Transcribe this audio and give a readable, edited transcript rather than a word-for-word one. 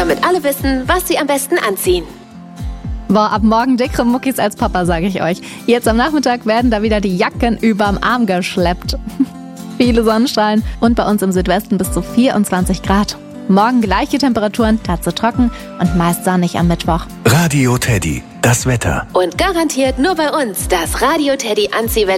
damit alle wissen, was sie am besten anziehen. Boah, ab morgen dickere Muckis als Papa, sage ich euch. Jetzt am Nachmittag werden da wieder die Jacken überm Arm geschleppt. Viele Sonnenstrahlen und bei uns im Südwesten bis zu 24 Grad. Morgen gleiche Temperaturen, tatze trocken und meist sonnig am Mittwoch. Radio Teddy, das Wetter. Und garantiert nur bei uns das Radio Teddy Anziehwetter.